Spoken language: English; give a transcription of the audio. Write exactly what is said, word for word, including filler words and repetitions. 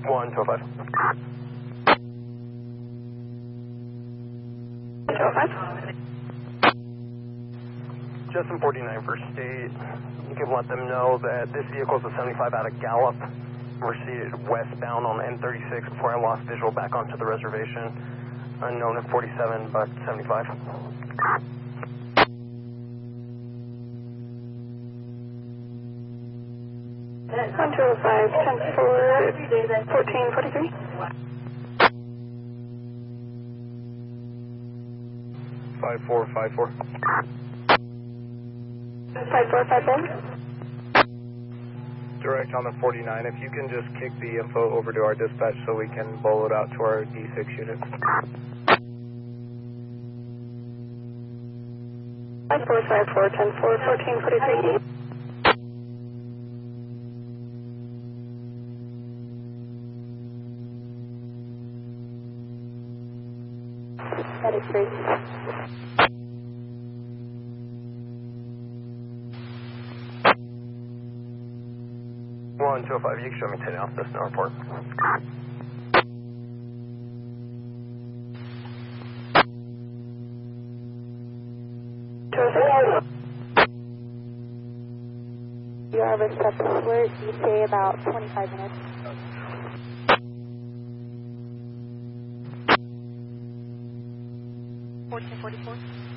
one two oh five. two oh five. Justin forty-nine First State. You can let them know that this vehicle is a seventy-five out of Gallup. We're seated westbound on N thirty-six before I lost visual back onto the reservation. Unknown at forty-seven, but seventy-five. one two oh five, ten four, fourteen forty-three. five four five four. five four five four. Direct on the forty-nine. If you can just kick the info over to our dispatch so we can bowl it out to our D six units. five four five four, ten four, fourteen forty-three. That is great. one two oh five, you can show me ten off this no report. two oh six. You are receptive. Where you say about twenty-five minutes. fourteen forty-four.